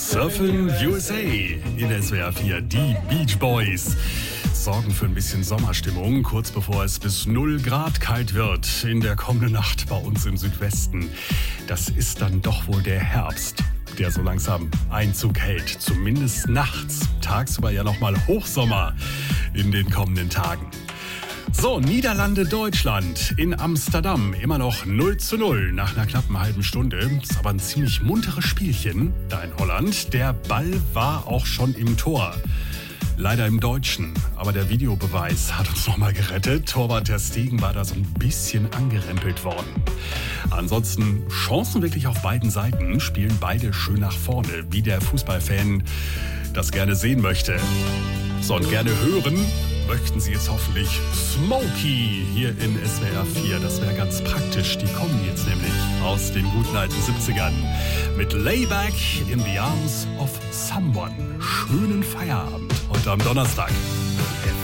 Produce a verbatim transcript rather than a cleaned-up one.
Surfing U S A in S W R vier. Die Beach Boys sorgen für ein bisschen Sommerstimmung, kurz bevor es bis null Grad kalt wird in der kommenden Nacht bei uns im Südwesten. Das ist dann doch wohl der Herbst, der so langsam Einzug hält. Zumindest nachts. Tagsüber ja nochmal Hochsommer in den kommenden Tagen. So, Niederlande, Deutschland in Amsterdam. Immer noch null zu null nach einer knappen halben Stunde. Ist aber ein ziemlich munteres Spielchen da in Holland. Der Ball war auch schon im Tor. Leider im Deutschen. Aber der Videobeweis hat uns nochmal gerettet. Torwart ter Stegen war da so ein bisschen angerempelt worden. Ansonsten Chancen wirklich auf beiden Seiten. Spielen beide schön nach vorne, wie der Fußballfan das gerne sehen möchte. So, und gerne hören möchten Sie jetzt hoffentlich Smokey hier in S W R vier. Das wäre ganz praktisch. Die kommen jetzt nämlich aus den guten alten siebzigern mit Layback in the Arms of Someone. Schönen Feierabend heute am Donnerstag.